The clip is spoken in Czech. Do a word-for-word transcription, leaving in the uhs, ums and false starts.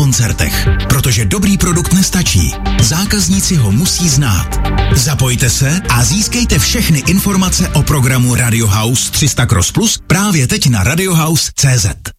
koncertech. Protože dobrý produkt nestačí. Zákazníci ho musí znát. Zapojte se a získejte všechny informace o programu Radio House tři sta Cross Plus právě teď na radiohouse tečka cé zet.